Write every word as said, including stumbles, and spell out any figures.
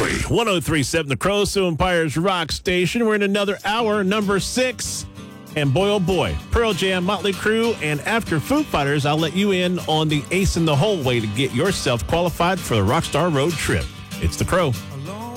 Country. one oh three point seven The Crow, Sioux Empire's rock station. We're in another hour, number six. And boy, oh boy, Pearl Jam, Motley Crue, and after Foo Fighters, I'll let you in on the ace in the hole way to get yourself qualified for the Rockstar Road trip. It's The Crow.